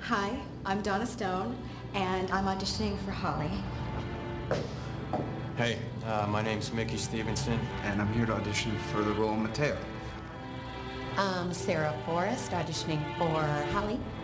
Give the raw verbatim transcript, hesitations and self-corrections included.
Hi, I'm Donna Stone, and I'm auditioning for Holly. Hey, uh, my name's Mickey Stevenson. And I'm here to audition for the role of Mateo. I'm Sarah Forrest, auditioning for Holly.